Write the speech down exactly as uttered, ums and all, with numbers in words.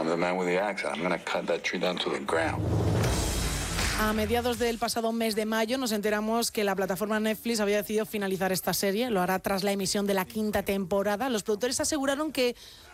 the man with the axe. I'm going to cut that tree down to the ground. A mediados del pasado mes de mayo nos enteramos que la plataforma Netflix había decidido finalizar esta serie. Lo hará tras la emisión de la quinta temporada. Los productores aseguraron que